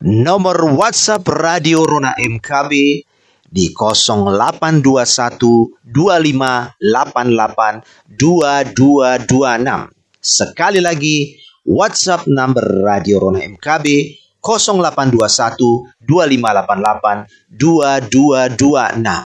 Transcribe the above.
Nomor WhatsApp Radio Rona MKB di 0821 2588 2226. Sekali lagi, WhatsApp number Radio Rona MKB 0821 2588 2226.